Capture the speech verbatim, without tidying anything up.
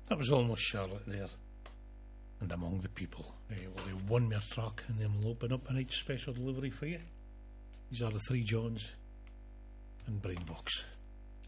That was almost Charlotte there. And Among the People. Uh, well, they one more track and then we'll open up a night special delivery for you. These are the Three Johns and Brainbox.